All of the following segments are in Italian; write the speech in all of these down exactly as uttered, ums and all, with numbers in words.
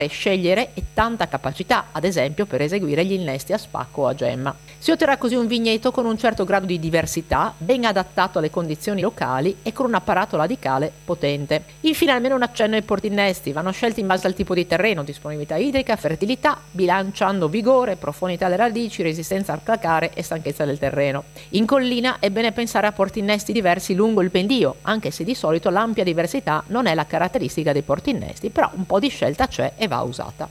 scegliere e tanta capacità, ad esempio per eseguire gli innesti a spacco o a gemma. Si otterrà così un vigneto con un certo grado di diversità, ben adattato alle condizioni locali e con un apparato radicale potente. Infine almeno un accenno ai portinnesti, vanno scelti in base al tipo di terreno, disponibilità idrica, fertilità, bilanciando vigore, profondità delle radici, resistenza al calcare e stanchezza del terreno. In collina è bene pensare a portinnesti diversi lungo il pendio, anche se di solito l'ampia diversità non è la caratteristica dei portinnesti, però un po' di scelta c'è e va usata.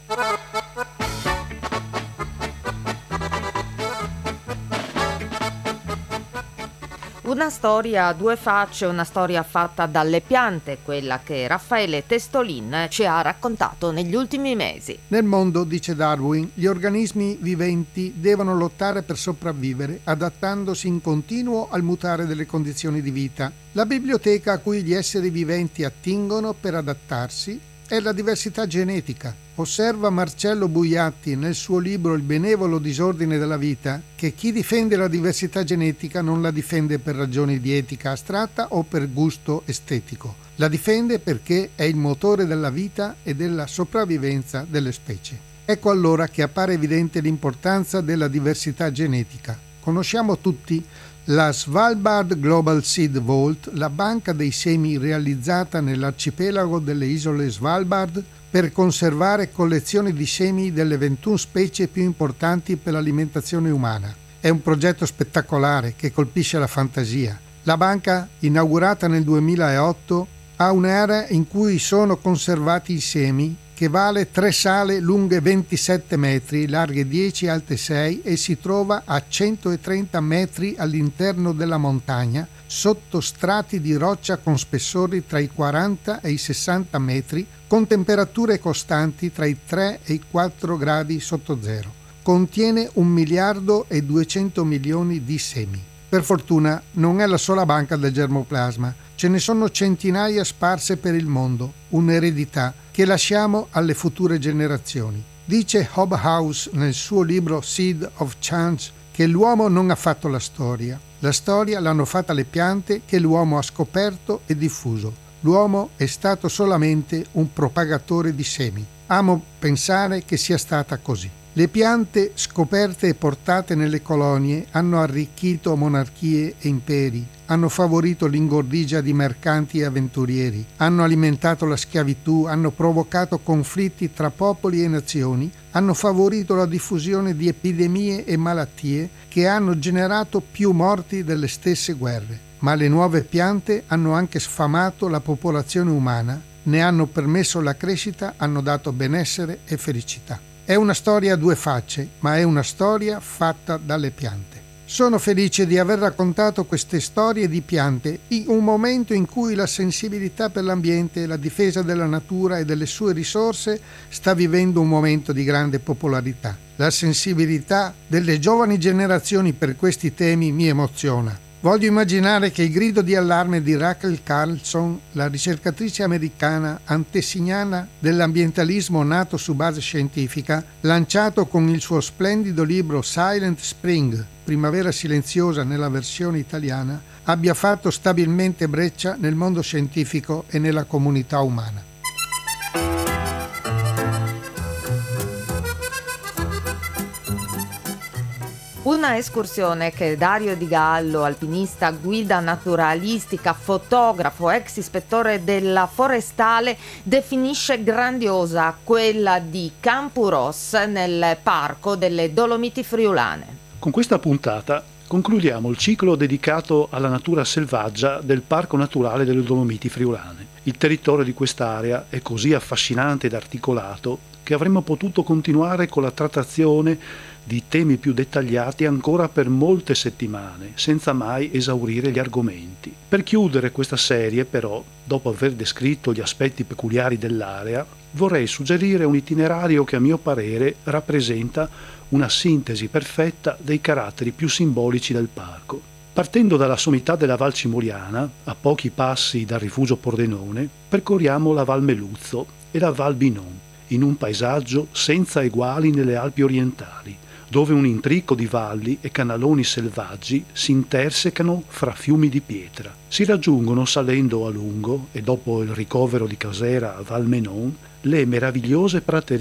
Una storia a due facce, una storia fatta dalle piante, quella che Raffaele Testolin ci ha raccontato negli ultimi mesi. Nel mondo, dice Darwin, gli organismi viventi devono lottare per sopravvivere, adattandosi in continuo al mutare delle condizioni di vita. La biblioteca a cui gli esseri viventi attingono per adattarsi è la diversità genetica. Osserva Marcello Buiatti nel suo libro Il benevolo disordine della vita che chi difende la diversità genetica non la difende per ragioni di etica astratta o per gusto estetico. La difende perché è il motore della vita e della sopravvivenza delle specie. Ecco allora che appare evidente l'importanza della diversità genetica. Conosciamo tutti la Svalbard Global Seed Vault, la banca dei semi realizzata nell'arcipelago delle isole Svalbard per conservare collezioni di semi delle ventuno specie più importanti per l'alimentazione umana. È un progetto spettacolare che colpisce la fantasia. La banca, inaugurata nel duemilaotto, ha un'area in cui sono conservati i semi che vale tre sale lunghe ventisette metri, larghe dieci, alte sei e si trova a centotrenta metri all'interno della montagna, sotto strati di roccia con spessori tra i quaranta e i sessanta metri, con temperature costanti tra i tre e i quattro gradi sotto zero. Contiene un miliardo e duecento milioni di semi. Per fortuna non è la sola banca del germoplasma, ce ne sono centinaia sparse per il mondo, un'eredità che lasciamo alle future generazioni. Dice Hobhouse nel suo libro Seed of Change che l'uomo non ha fatto la storia. La storia l'hanno fatta le piante che l'uomo ha scoperto e diffuso. L'uomo è stato solamente un propagatore di semi. Amo pensare che sia stata così. Le piante scoperte e portate nelle colonie hanno arricchito monarchie e imperi, hanno favorito l'ingordigia di mercanti e avventurieri, hanno alimentato la schiavitù, hanno provocato conflitti tra popoli e nazioni, hanno favorito la diffusione di epidemie e malattie che hanno generato più morti delle stesse guerre. Ma le nuove piante hanno anche sfamato la popolazione umana, ne hanno permesso la crescita, hanno dato benessere e felicità. È una storia a due facce, ma è una storia fatta dalle piante. Sono felice di aver raccontato queste storie di piante in un momento in cui la sensibilità per l'ambiente e la difesa della natura e delle sue risorse sta vivendo un momento di grande popolarità. La sensibilità delle giovani generazioni per questi temi mi emoziona. Voglio immaginare che il grido di allarme di Rachel Carlson, la ricercatrice americana antesignana dell'ambientalismo nato su base scientifica, lanciato con il suo splendido libro Silent Spring, Primavera silenziosa nella versione italiana, abbia fatto stabilmente breccia nel mondo scientifico e nella comunità umana. Una escursione che Dario Di Gallo, alpinista, guida naturalistica, fotografo, ex ispettore della Forestale, definisce grandiosa, quella di Campuros nel Parco delle Dolomiti Friulane. Con questa puntata concludiamo il ciclo dedicato alla natura selvaggia del Parco Naturale delle Dolomiti Friulane. Il territorio di quest'area è così affascinante ed articolato che avremmo potuto continuare con la trattazione di temi più dettagliati ancora per molte settimane, senza mai esaurire gli argomenti. Per chiudere questa serie, però, dopo aver descritto gli aspetti peculiari dell'area, vorrei suggerire un itinerario che a mio parere rappresenta una sintesi perfetta dei caratteri più simbolici del parco. Partendo dalla sommità della Val Cimoliana, a pochi passi dal rifugio Pordenone, percorriamo la Val Meluzzo e la Val Binon, in un paesaggio senza eguali nelle Alpi orientali, dove un intrico di valli e canaloni selvaggi si intersecano fra fiumi di pietra. Si raggiungono salendo a lungo e dopo il ricovero di Casera a Val Menon le meravigliose praterie